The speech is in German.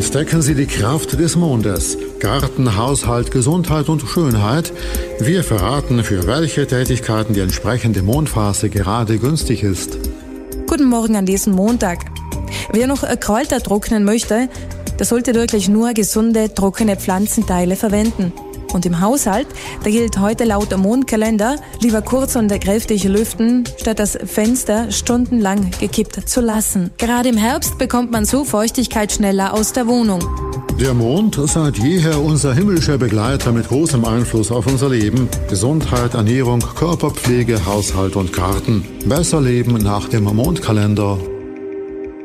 Entdecken Sie die Kraft des Mondes. Garten, Haushalt, Gesundheit und Schönheit. Wir verraten, für welche Tätigkeiten die entsprechende Mondphase gerade günstig ist. Guten Morgen an diesem Montag. Wer noch Kräuter trocknen möchte, der sollte wirklich nur gesunde, trockene Pflanzenteile verwenden. Und im Haushalt, da gilt heute laut dem Mondkalender, lieber kurz und kräftig lüften, statt das Fenster stundenlang gekippt zu lassen. Gerade im Herbst bekommt man so Feuchtigkeit schneller aus der Wohnung. Der Mond, seit jeher unser himmlischer Begleiter mit großem Einfluss auf unser Leben. Gesundheit, Ernährung, Körperpflege, Haushalt und Garten. Besser leben nach dem Mondkalender.